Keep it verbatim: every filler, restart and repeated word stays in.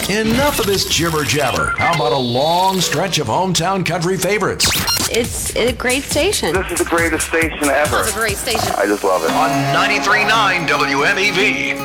Enough of this jibber jabber. How about a long stretch of hometown country favorites? It's a great station. This is the greatest station ever. It's a great station. I just love it. On ninety-three point nine W M E V.